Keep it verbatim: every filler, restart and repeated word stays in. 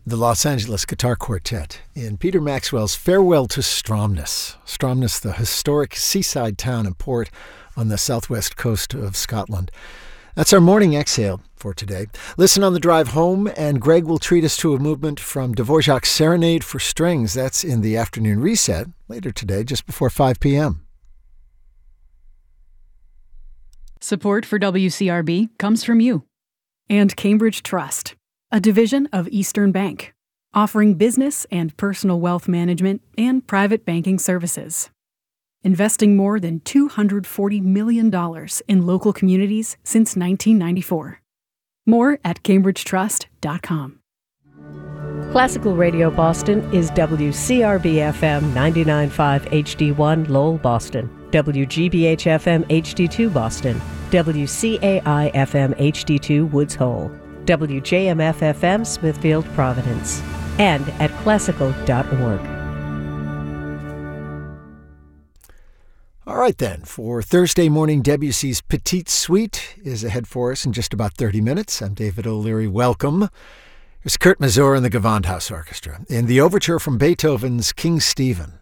the Los Angeles Guitar Quartet in Peter Maxwell's Farewell to Stromness. Stromness, the historic seaside town and port on the southwest coast of Scotland. That's our morning exhale for today. Listen on the drive home, and Greg will treat us to a movement from Dvorak's Serenade for Strings. That's in the afternoon reset later today, just before five p.m. Support for W C R B comes from you. And Cambridge Trust, a division of Eastern Bank, offering business and personal wealth management and private banking services. Investing more than two hundred forty million dollars in local communities since nineteen ninety-four. More at cambridge trust dot com. Classical Radio Boston is W C R B F M ninety-nine point five H D one Lowell, Boston, W G B H F M H D two Boston, W C A I F M H D two Woods Hole, W J M F F M Smithfield, Providence, and at classical dot org. All right, then, for Thursday morning, Debussy's Petite Suite is ahead for us in just about thirty minutes. I'm David O'Leary. Welcome. Here's Kurt Masur and the Gewandhaus Orchestra in the overture from Beethoven's King Stephen.